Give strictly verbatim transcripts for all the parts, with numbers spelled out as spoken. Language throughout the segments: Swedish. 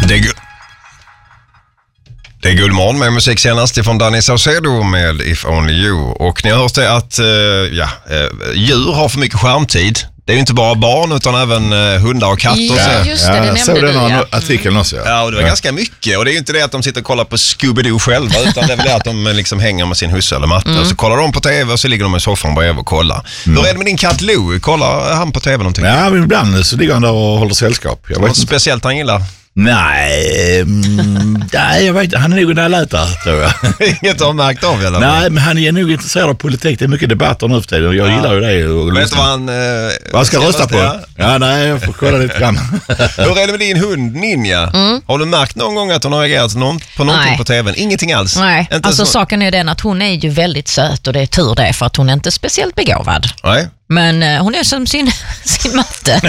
Det är, gu- det är Guldmorgon med musik senast från Danny Saucedo med If Only You. Och ni har hört det att uh, ja, uh, djur har för mycket skärmtid. Det är ju inte bara barn utan även uh, hundar och katter. Ja, just det, det nämnde så du. det någon Ja. artikeln också. Ja, Ja, och det var ja. ganska mycket. Och det är ju inte det att de sitter och kollar på Scooby-Doo själva, utan det är väl det att de liksom hänger med sin husse eller matte. Mm. Och så kollar de på tv och så ligger de i soffan bredvid och kollar. Mm. Hur är det med din katt Lou? Kollar han på tv någonting? Ja, men ibland så ligger han där och håller sällskap. Jag vet Något inte. speciellt han gillar? Nej, mm, nej, jag vet inte. Han är nog där lätare, tror jag. Inget har märkt av eller? Nej, men han är nog intresserad av politik. Det är det debatter nu för tiden. Jag ja. gillar ju det. Och vet du vad han... Eh, vad ska jag rösta på? Ja? ja, nej, jag får kolla lite grann. Hur är det med din hund, Ninja? Mm. Har du märkt någon gång att hon har reagerat någon, på någonting Nej. på tvn? Ingenting alls? Nej, inte alltså så... saken är den att hon är ju väldigt söt och det är tur det för att hon är inte speciellt begåvad. Nej. Men uh, hon är som sin, sin matte.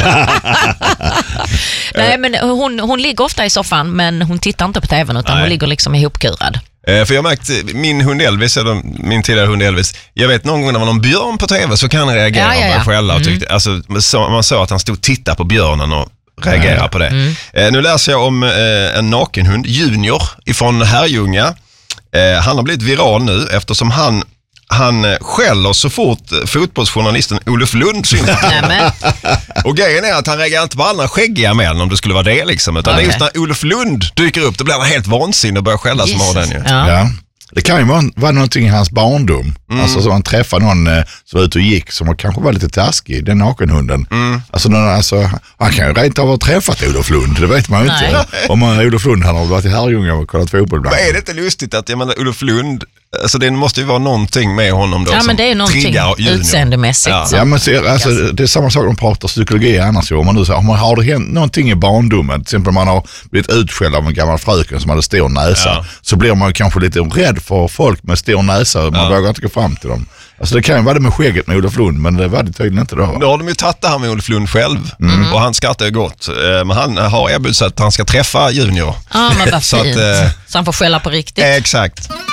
Nej, men hon, hon ligger ofta i soffan men hon tittar inte på tvn utan Nej. hon ligger liksom ihopkurad. Eh, för jag har märkt, min hund Elvis, eller min tidigare hund Elvis, jag vet någon gång när man har någon björn på tv så kan han reagera Ja, ja, ja. på skälla och tyckte, Mm. alltså, så, man sa att han stod och tittade på björnen och reagerade Ja. på det. Mm. Eh, nu läser jag om eh, en nakenhund, Junior, ifrån Herrljunga. Eh, han har blivit viral nu eftersom han Han skäller så fort fotbollsjournalisten Olof Lund syns. Nämen. Och grejen är att han reagerar inte på alla skäggiga män om det skulle vara det liksom. Utan Okay. det är just när Olof Lund dyker upp, då blir han helt vansinnig och börjar skälla som har den ju. Ja. Ja. Det kan ju vara, vara någonting i hans barndom. Mm. Alltså så han träffade någon eh, som var ute och gick som kanske var lite taskig, den nakenhunden. Mm. Alltså, någon, alltså han kan ju rent av ha träffat Olof Lund, det vet man ju Nej. inte. Om man, Olof Lund han har varit i Herrljunga och kollat fotboll ibland. Men är det inte lustigt att jag menar, Olof Lund, alltså det måste ju vara någonting med honom då Ja, som men det är någonting triggar Junior. utseendemässigt. Ja. Ja, men se, alltså, det är samma sak om pratar psykologi annars. Om man nu säger, om man har det hänt någonting i barndomen, till exempel man har blivit utskälld av en gammal fröken som hade stor näsa, Ja. så blir man kanske lite rädd för folk med stor näsa och man Ja. vågar inte gå fram till dem. Alltså det kan ju vara det med skägget med Olof Lund, men det var det tydligen inte då. Då har de ju tagit det här med Olof Lund själv mm. och han skrattar ju gott. Eh, Men han har erbjudit sig att han ska träffa Junior. Ja, men vad Så att, fint. eh, Så han får skälla på riktigt. Exakt.